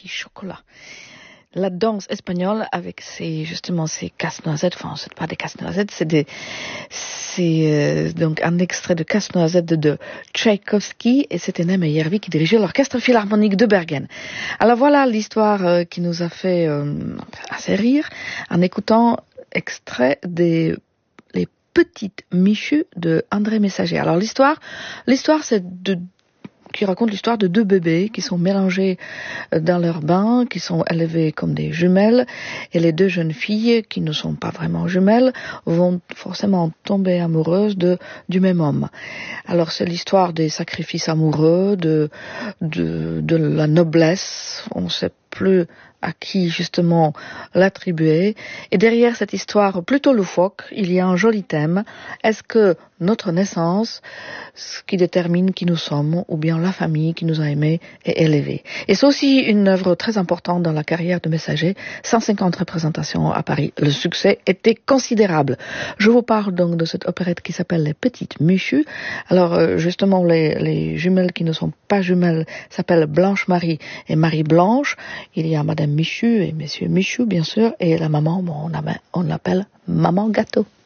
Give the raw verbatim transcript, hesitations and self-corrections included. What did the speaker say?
petit chocolat. La danse espagnole avec ses, justement, ces casse-noisettes, enfin, c'est pas des casse-noisettes, c'est des, c'est, euh, donc un extrait de Casse-noisette de, de Tchaïkovski, et c'était Neme Järvi qui dirigeait l'orchestre philharmonique de Bergen. Alors voilà l'histoire euh, qui nous a fait euh, assez rire en écoutant extrait des les petites Michues de André Messager. Alors l'histoire, l'histoire c'est de qui raconte l'histoire de deux bébés qui sont mélangés dans leur bain, qui sont élevés comme des jumelles, et les deux jeunes filles, qui ne sont pas vraiment jumelles, vont forcément tomber amoureuses de, du même homme. Alors c'est l'histoire des sacrifices amoureux, de, de, de la noblesse, on ne sait plus à qui justement l'attribuer. Et derrière cette histoire plutôt loufoque, il y a un joli thème. Est-ce que notre naissance, ce qui détermine qui nous sommes, ou bien la famille qui nous a aimés et élevés? Et c'est aussi une œuvre très importante dans la carrière de Messager. cent cinquante représentations à Paris. Le succès était considérable. Je vous parle donc de cette opérette qui s'appelle Les Petites Michues. Alors justement, les, les jumelles qui ne sont pas jumelles s'appellent Blanche-Marie et Marie-Blanche. Il y a Madame Michu et Monsieur Michu, bien sûr, et la maman, bon, on, a, on l'appelle Maman Gâteau.